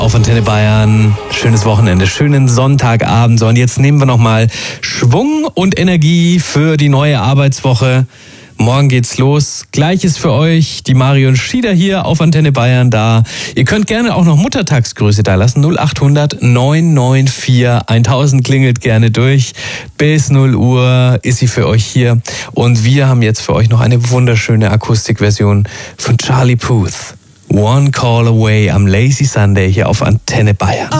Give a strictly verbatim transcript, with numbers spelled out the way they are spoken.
Auf Antenne Bayern, schönes Wochenende, schönen Sonntagabend. So, und jetzt nehmen wir nochmal Schwung und Energie für die neue Arbeitswoche. Morgen geht's los. Gleiches für euch, die Marion Schieder hier auf Antenne Bayern da. Ihr könnt gerne auch noch Muttertagsgrüße da lassen. null acht hundert neun neun vier tausend klingelt gerne durch. Bis null Uhr ist sie für euch hier. Und wir haben jetzt für euch noch eine wunderschöne Akustikversion von Charlie Puth. One Call Away am Lazy Sunday hier auf Antenne Bayern.